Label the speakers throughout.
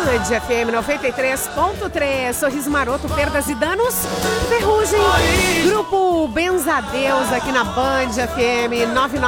Speaker 1: Band FM 93.3, Sorriso Maroto, Perdas e Danos, Ferrugem, Grupo Benzadeus aqui na Band FM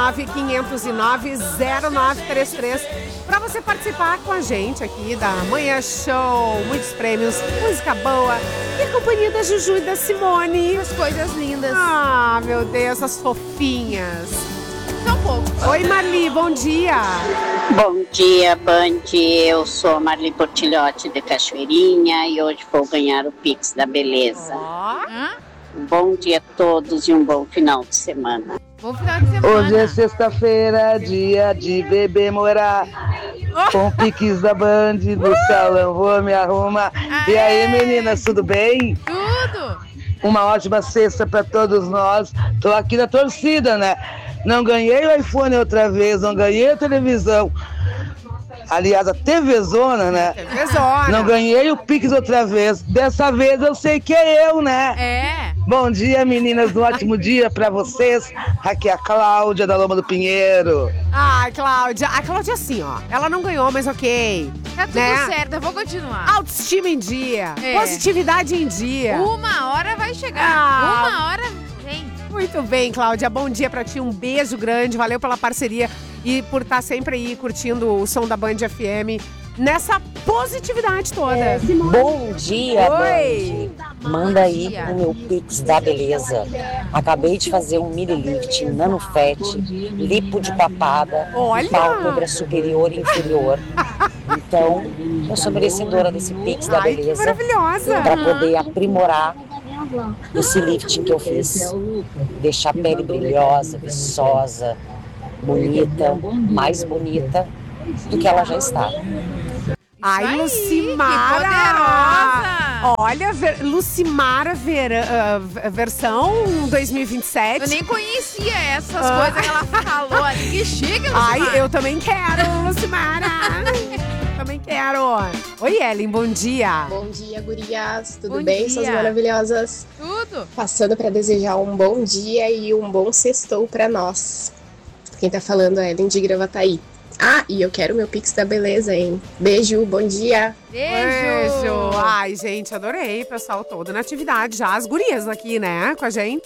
Speaker 1: 995090933 para você participar com a gente aqui da Manhã Show, muitos prêmios, música boa e a companhia da Juju e da Simone.
Speaker 2: As coisas lindas.
Speaker 1: Ah, meu Deus, as fofinhas.
Speaker 2: Só um pouco.
Speaker 1: Oi, Marli, bom dia.
Speaker 3: Bom dia, Band. Eu sou a Marli Portilhote de Cachoeirinha e hoje vou ganhar o Pix da Beleza. Um bom dia a todos e um bom final de semana.
Speaker 2: Bom final de semana.
Speaker 4: Hoje é sexta-feira, dia de beber morar. Com o Pix da Band no salão, vou me arrumar. E aí, meninas, tudo bem?
Speaker 2: Tudo.
Speaker 4: Uma ótima sexta pra todos nós. Tô aqui na torcida, né? Não ganhei o iPhone outra vez, não ganhei a televisão. Aliás, a TVzona, né?
Speaker 1: TVzona.
Speaker 4: Não ganhei o Pix outra vez. Dessa vez eu sei que é eu, né?
Speaker 2: É.
Speaker 4: Bom dia, meninas. Um ótimo dia pra vocês. Aqui é a Cláudia, da Loma do Pinheiro.
Speaker 1: Ah, Cláudia. A Cláudia, assim, ó. Ela não ganhou, mas ok.
Speaker 2: Tá tudo
Speaker 1: né?
Speaker 2: certo, eu vou continuar.
Speaker 1: Autoestima em dia.
Speaker 2: É.
Speaker 1: Positividade em dia.
Speaker 2: Uma hora vai chegar.
Speaker 1: Ah.
Speaker 2: Uma hora vem.
Speaker 1: Muito bem, Cláudia. Bom dia pra ti. Um beijo grande. Valeu pela parceria e por estar sempre aí curtindo o som da Band FM nessa positividade toda.
Speaker 5: Bom dia,
Speaker 1: Oi.
Speaker 5: Band. Manda aí o meu Pix da Beleza. Acabei de fazer um mini lift, nanofat, lipo de papada,
Speaker 1: Olha.
Speaker 5: pálpebra superior e inferior. Então, eu sou merecedora desse Pix da
Speaker 1: Ai, que
Speaker 5: Beleza
Speaker 1: maravilhosa.
Speaker 5: para poder aprimorar esse lifting que eu fiz. Deixar a pele brilhosa, viçosa, bonita, mais bonita do que ela já está.
Speaker 1: Ai,
Speaker 2: Aí,
Speaker 1: Lucimara!
Speaker 2: que poderosa!
Speaker 1: Olha, Lucimara versão 2027.
Speaker 2: Eu nem conhecia essas coisas que ela falou ali. Que chique, Lucimara.
Speaker 1: Ai, eu também quero, Lucimara! Também quero! Oi, Ellen, bom dia!
Speaker 6: Bom dia, gurias. Tudo
Speaker 2: Bom
Speaker 6: bem,
Speaker 2: dia.
Speaker 6: suas maravilhosas?
Speaker 2: Tudo.
Speaker 6: Passando para desejar um bom dia e um bom sextou para nós. Quem tá falando é Ellen de Gravataí. Ah, e eu quero meu Pix da Beleza, hein? Beijo, bom dia.
Speaker 2: Beijo.
Speaker 1: Ai, gente, adorei, pessoal todo na atividade já. As gurias aqui, né, com a gente.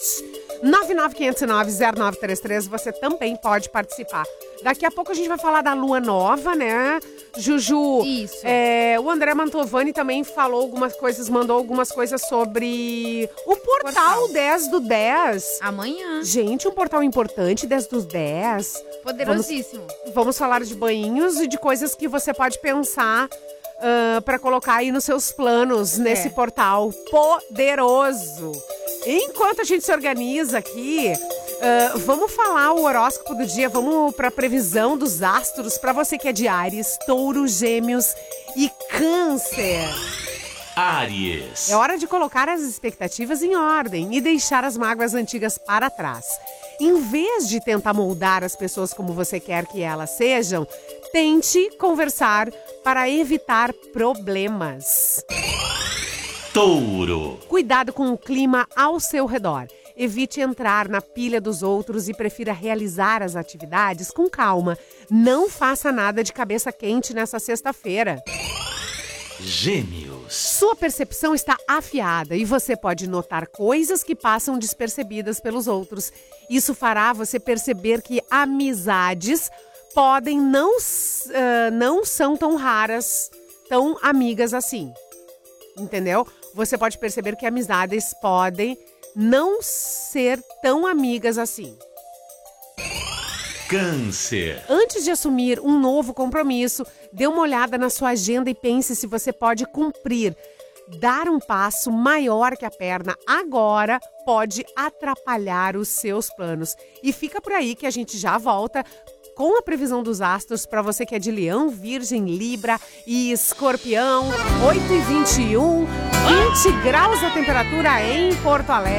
Speaker 1: 995090933, você também pode participar. Daqui a pouco a gente vai falar da lua nova, né? Juju,
Speaker 2: Isso.
Speaker 1: o André Mantovani também falou algumas coisas, mandou algumas coisas sobre o portal 10/10.
Speaker 2: Amanhã.
Speaker 1: Gente, um portal importante, 10/10.
Speaker 2: Poderosíssimo.
Speaker 1: Vamos falar de banhinhos e de coisas que você pode pensar para colocar aí nos seus planos nesse portal poderoso. Enquanto a gente se organiza aqui, vamos falar o horóscopo do dia, vamos para a previsão dos astros para você que é de Áries, Touro, Gêmeos e Câncer.
Speaker 7: Áries.
Speaker 1: É hora de colocar as expectativas em ordem e deixar as mágoas antigas para trás. Em vez de tentar moldar as pessoas como você quer que elas sejam, tente conversar para evitar problemas.
Speaker 7: Touro.
Speaker 1: Cuidado com o clima ao seu redor. Evite entrar na pilha dos outros e prefira realizar as atividades com calma. Não faça nada de cabeça quente nessa sexta-feira.
Speaker 7: Gêmeos.
Speaker 1: Sua percepção está afiada e você pode notar coisas que passam despercebidas pelos outros. Isso fará você perceber que amizades podem não são tão raras, tão amigas assim. Entendeu? Você pode perceber que amizades podem não ser tão amigas assim.
Speaker 7: Câncer.
Speaker 1: Antes de assumir um novo compromisso, dê uma olhada na sua agenda e pense se você pode cumprir. Dar um passo maior que a perna agora pode atrapalhar os seus planos. E fica por aí que a gente já volta com a previsão dos astros para você que é de Leão, Virgem, Libra e Escorpião. 8h21, 20 graus a temperatura em Porto Alegre.